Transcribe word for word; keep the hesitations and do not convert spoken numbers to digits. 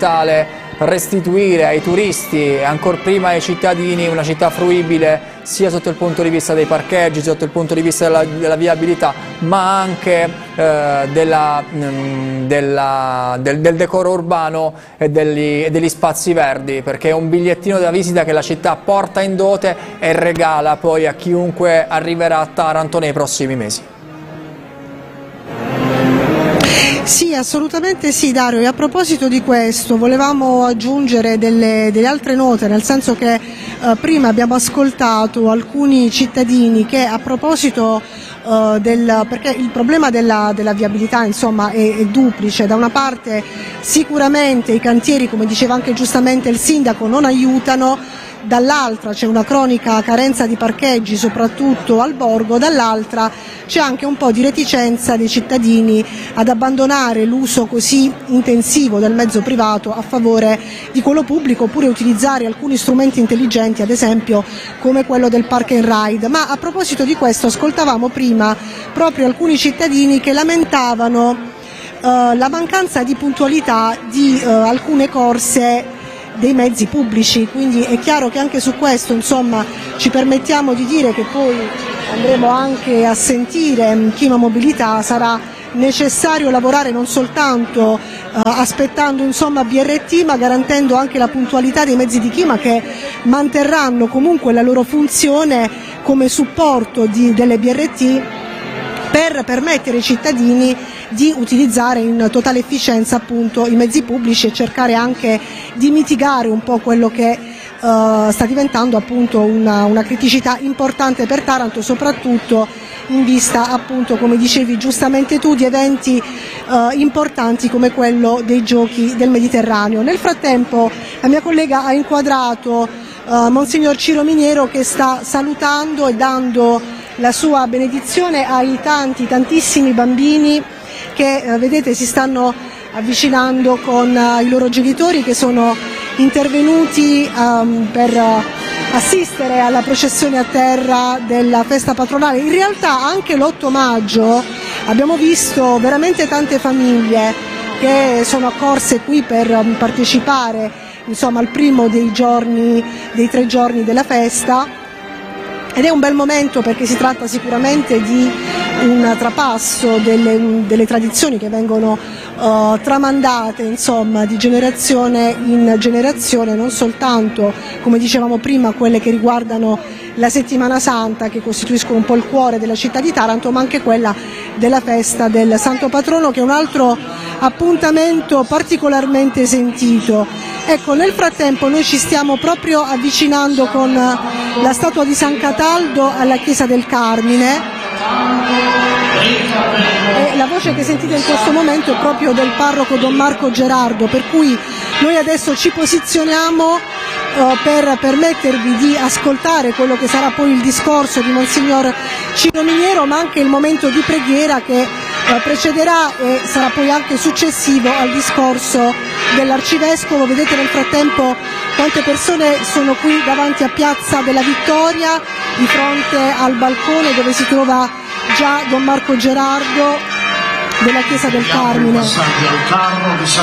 fondamentale restituire ai turisti e ancor prima ai cittadini una città fruibile sia sotto il punto di vista dei parcheggi, sotto il punto di vista della, della viabilità, ma anche eh, della, mh, della, del, del decoro urbano e degli, e degli spazi verdi, perché è un bigliettino da visita che la città porta in dote e regala poi a chiunque arriverà a Taranto nei prossimi mesi. Sì, assolutamente sì, Dario, e a proposito di questo volevamo aggiungere delle, delle altre note, nel senso che eh, prima abbiamo ascoltato alcuni cittadini che a proposito eh, del, perché il problema della, della viabilità insomma è, è duplice, da una parte sicuramente i cantieri, come diceva anche giustamente il sindaco, non aiutano, dall'altra c'è una cronica carenza di parcheggi soprattutto al borgo, dall'altra c'è anche un po' di reticenza dei cittadini ad abbandonare l'uso così intensivo del mezzo privato a favore di quello pubblico, oppure utilizzare alcuni strumenti intelligenti, ad esempio come quello del park and ride. Ma a proposito di questo ascoltavamo prima proprio alcuni cittadini che lamentavano eh, la mancanza di puntualità di eh, alcune corse dei mezzi pubblici, quindi è chiaro che anche su questo insomma ci permettiamo di dire che poi andremo anche a sentire Chima Mobilità, sarà necessario lavorare non soltanto eh, aspettando insomma B R T, ma garantendo anche la puntualità dei mezzi di Chima, che manterranno comunque la loro funzione come supporto di, delle B R T, per permettere ai cittadini di utilizzare in totale efficienza appunto i mezzi pubblici e cercare anche di mitigare un po' quello che uh, sta diventando appunto una, una criticità importante per Taranto, soprattutto in vista appunto, come dicevi giustamente tu, di eventi uh, importanti come quello dei Giochi del Mediterraneo. Nel frattempo la mia collega ha inquadrato uh, Monsignor Ciro Miniero, che sta salutando e dando la sua benedizione ai tanti, tantissimi bambini che eh, vedete si stanno avvicinando con uh, i loro genitori, che sono intervenuti um, per uh, assistere alla processione a terra della festa patronale. In realtà anche l'otto maggio abbiamo visto veramente tante famiglie che sono accorse qui per um, partecipare insomma al primo dei giorni, dei tre giorni della festa. Ed è un bel momento perché si tratta sicuramente di un trapasso delle, delle tradizioni che vengono uh, tramandate insomma di generazione in generazione, non soltanto, come dicevamo prima, quelle che riguardano la Settimana Santa, che costituiscono un po' il cuore della città di Taranto, ma anche quella della festa del Santo Patrono, che è un altro appuntamento particolarmente sentito. Ecco, nel frattempo noi ci stiamo proprio avvicinando con la statua di San Cataldo alla chiesa del Carmine, e la voce che sentite in questo momento è proprio del parroco Don Marco Gerardo, per cui noi adesso ci posizioniamo uh, per permettervi di ascoltare quello che sarà poi il discorso di Monsignor Ciro Miniero, ma anche il momento di preghiera che uh, precederà e sarà poi anche successivo al discorso dell'Arcivescovo. Vedete nel frattempo quante persone sono qui davanti a Piazza della Vittoria, di fronte al balcone dove si trova già Don Marco Gerardo della chiesa del Carmine.